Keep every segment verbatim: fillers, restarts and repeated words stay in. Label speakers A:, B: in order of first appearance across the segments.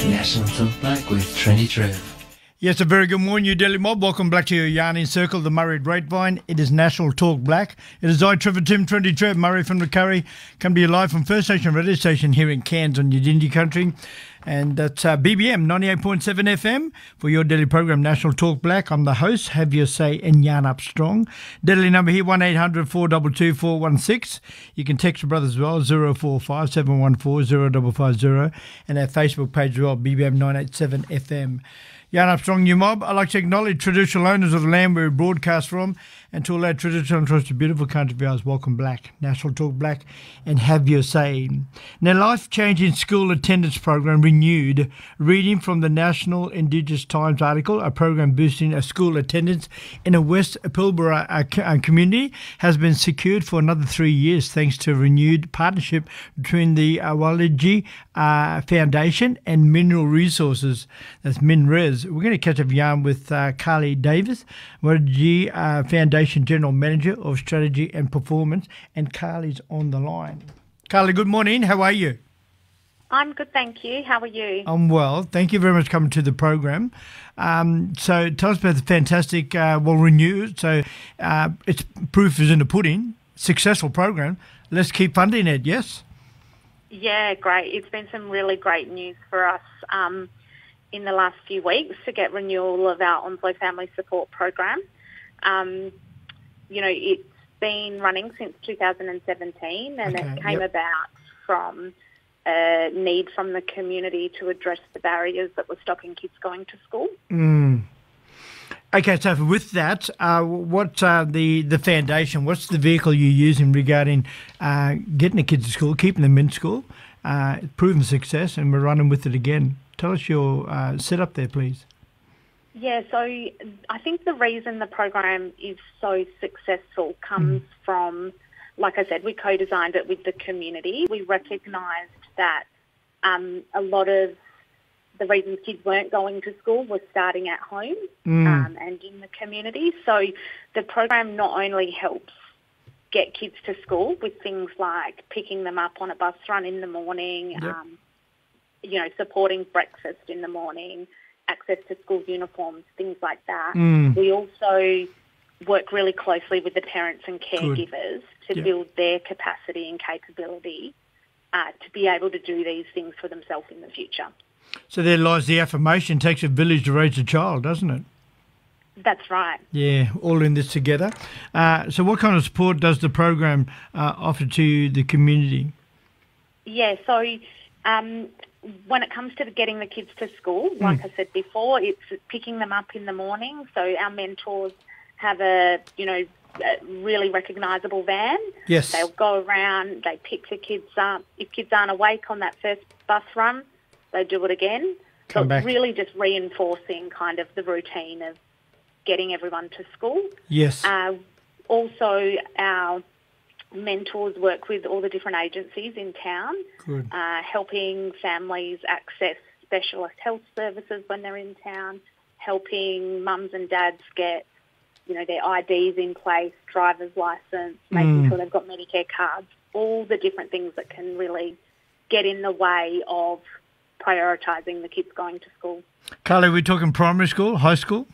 A: National Talk Black with Trendy Trev.
B: Yes, a very good morning, New Delhi mob. Welcome back to your Yarning Circle, the Murray Grapevine. It is National Talk Black. It is I, Trevor Tim, Trendy Trev, Murray from the Curry, come to you live from First Nation Radio Station here in Cairns on Yidindi Country. And that's uh, B B M ninety-eight point seven F M for your daily program, National Talk Black. I'm the host. Have your say and yarn up strong. Daily number here, one eight hundred four two two four one six. You can text your brothers as well, zero four five seven one four zero five five zero. And our Facebook page as well, B B M nine eight seven F M. Yarn up strong, new mob. I'd like to acknowledge traditional owners of the land where we broadcast from, and to all our traditional and trusted beautiful country viewers, welcome Black, National Talk Black, and have your say. Now, life-changing school attendance program renewed, reading from the National Indigenous Times article, a program boosting a school attendance in a West Pilbara uh, uh, community has been secured for another three years thanks to a renewed partnership between the Awaliji uh, Foundation and Mineral Resources, that's MinRes. We're going to catch up yarn with uh, Carly Davis, Awaliji uh, Foundation General Manager of Strategy and Performance, and Carly's on the line. Carly, good morning. How are you?
C: I'm good, thank you. How are you?
B: I'm well. Thank you very much for coming to the program. Um, so tell us about the fantastic, uh, well, renewed. So uh, it's proof is in the pudding. Successful program. Let's keep funding it, yes?
C: Yeah, great. It's been some really great news for us um, in the last few weeks to get renewal of our Onslow Family Support Program. Um, you know, it's been running since two thousand seventeen, and
B: okay,
C: it came
B: yep.
C: about from a need from the community to address the barriers that were stopping kids going to school.
B: Mm. Okay, so with that, uh, what uh, the the foundation? What's the vehicle you're using regarding uh, getting the kids to school, keeping them in school, uh, proven success, and we're running with it again? Tell us your uh, setup there, please.
C: Yeah, so I think the reason the program is so successful comes mm. from, like I said, we co-designed it with the community. We recognised that um, a lot of the reasons kids weren't going to school was starting at home mm. um, and in the community. So the program not only helps get kids to school with things like picking them up on a bus run in the morning, yep. um, you know, supporting breakfast in the morning, access to school uniforms, things like that. Mm. We also work really closely with the parents and caregivers Good. to yep. build their capacity and capability uh, to be able to do these things for themselves in the future.
B: So there lies the affirmation, takes a village to raise a child, doesn't it?
C: That's right.
B: Yeah, all in this together. Uh, so what kind of support does the program uh, offer to the community? Yeah,
C: so um, when it comes to getting the kids to school, like mm. I said before, it's picking them up in the morning. So our mentors have a, you know, a really recognisable van.
B: Yes.
C: They'll go around, they pick the kids up. If kids aren't awake on that first bus run, they do it again.
B: Come
C: so
B: back.
C: It's really just reinforcing kind of the routine of getting everyone to school.
B: Yes.
C: Uh, also, our mentors work with all the different agencies in town,
B: Good.
C: Uh, helping families access specialist health services when they're in town, helping mums and dads get, you know, their I Ds in place, driver's licence, making
B: Mm.
C: sure they've got Medicare cards, all the different things that can really get in the way of prioritising the kids going to school.
B: Carly, are we talking primary school, high school?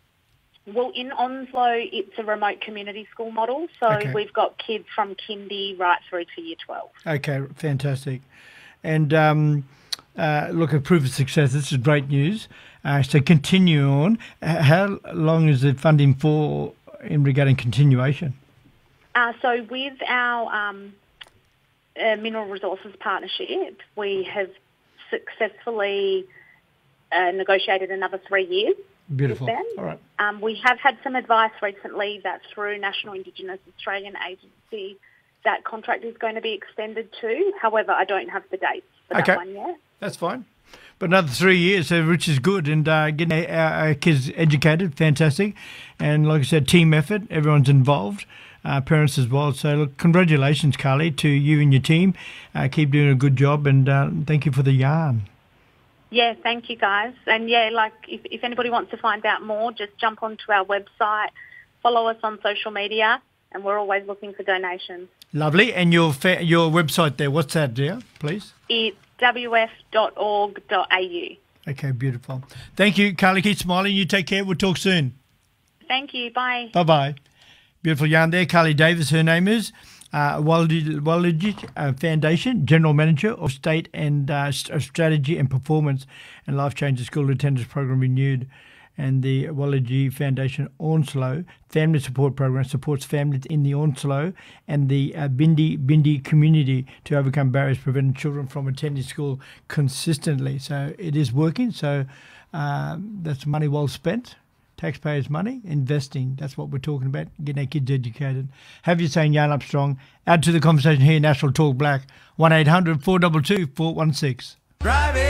C: Well, in Onslow, it's a remote community school model, so
B: Okay.
C: we've got kids from kindy right through to year twelve.
B: Okay, fantastic. And um, uh, look, a proof of success. This is great news. Uh, so continue on. H- How long is the funding for in regarding continuation?
C: Uh, so with our um, uh, Mineral Resources partnership, we have successfully uh, negotiated another three years.
B: Beautiful.
C: With them.
B: All right.
C: Um, we have had some advice recently that through National Indigenous Australian Agency, that contract is going to be extended too. However, I don't have the dates for
B: Okay.
C: that one yet.
B: That's fine. But another three years, uh, which is good, and uh, getting our, our kids educated, fantastic. And like I said, team effort, everyone's involved, uh, parents as well. So look, congratulations, Carly, to you and your team. Uh, keep doing a good job, and uh, thank you for the yarn.
C: Yeah, thank you guys. And yeah, like if, if anybody wants to find out more, just jump onto our website, follow us on social media, and we're always looking for donations.
B: Lovely. And your fa- your website there, what's that, dear, please?
C: It's w f dot org dot a u.
B: Okay, beautiful. Thank you, Carly. Keep smiling. You take care. We'll talk soon.
C: Thank you. Bye.
B: Bye-bye. Beautiful yarn there. Carly Davis, her name is. Uh, Waluigi uh, Foundation, General Manager of State and uh, St- Strategy and Performance and Life Changes School Attendance Program renewed. And the Waluigi Foundation Onslow Family Support Program supports families in the Onslow and the uh, Bindi Bindi community to overcome barriers preventing children from attending school consistently. So it is working. So um, that's money well spent. Taxpayers' money, investing. That's what we're talking about, getting our kids educated. Have you saying Yarn Up Strong. Add to the conversation here, National Talk Black, one eight hundred four two two four one six.